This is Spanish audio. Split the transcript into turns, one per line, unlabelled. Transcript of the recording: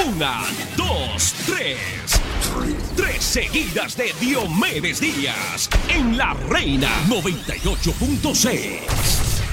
Una, dos, tres. Tres seguidas de Diomedes Díaz en La Reina 98.6.